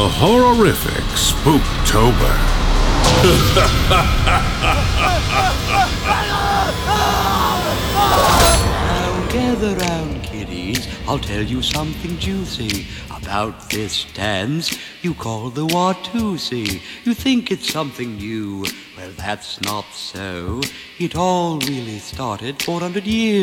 horrific Spooktober. Now gather round, kiddies, I'll tell you something juicy about this dance you call the Watusi. You think it's something new, well that's not so. It all really started 400 years